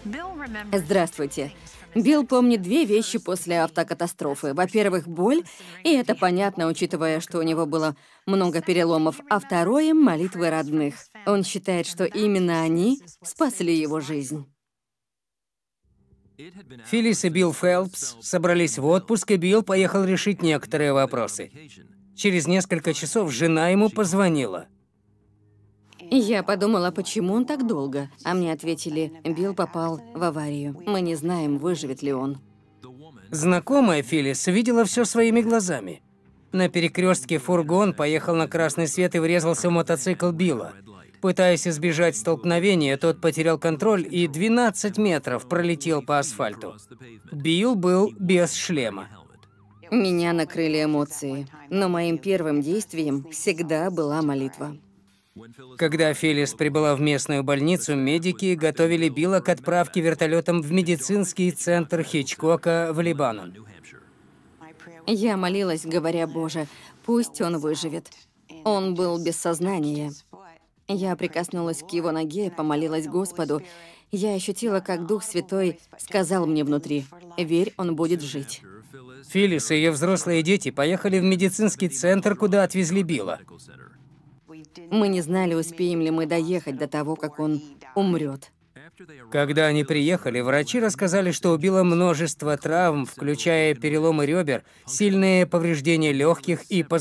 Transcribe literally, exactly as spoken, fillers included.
Здравствуйте. Билл помнит две вещи после автокатастрофы. Во-первых, боль, и это понятно, учитывая, что у него было много переломов. А второе — молитвы родных. Он считает, что именно они спасли его жизнь. Филлис и Билл Фелпс собрались в отпуск, и Билл поехал решить некоторые вопросы. Через несколько часов жена ему позвонила. Я подумала, почему он так долго. А мне ответили, Билл попал в аварию. Мы не знаем, выживет ли он. Знакомая Филлис видела все своими глазами. На перекрестке фургон поехал на красный свет и врезался в мотоцикл Билла. Пытаясь избежать столкновения, тот потерял контроль и двенадцать метров пролетел по асфальту. Билл был без шлема. Меня накрыли эмоции, но моим первым действием всегда была молитва. Когда Филлис прибыла в местную больницу, медики готовили Билла к отправке вертолетом в медицинский центр Хичкока в Лебанон. Я молилась, говоря, Боже, пусть он выживет. Он был без сознания. Я прикоснулась к его ноге, помолилась Господу. Я ощутила, как Дух Святой сказал мне внутри, верь, он будет жить. Филлис и ее взрослые дети поехали в медицинский центр, куда отвезли Билла. Мы не знали, успеем ли мы доехать до того, как он умрет. Когда они приехали, врачи рассказали, что у Билла множество травм, включая переломы ребер, сильные повреждения легких и позвоночника.